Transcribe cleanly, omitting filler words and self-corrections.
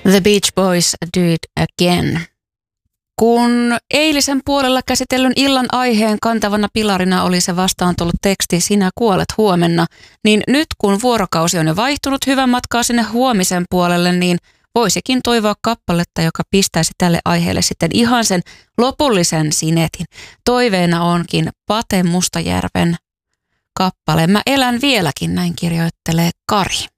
The Beach Boys, Do It Again. Kun eilisen puolella käsitellyn illan aiheen kantavana pilarina oli se vastaan tullut teksti Sinä kuolet huomenna, niin nyt kun vuorokausi on jo vaihtunut hyvän matkaa sinne huomisen puolelle, niin voisikin toivoa kappaletta, joka pistäisi tälle aiheelle sitten ihan sen lopullisen sinetin. Toiveena onkin Pate Mustajärven kappale Mä elän vieläkin, näin kirjoittelee Kari.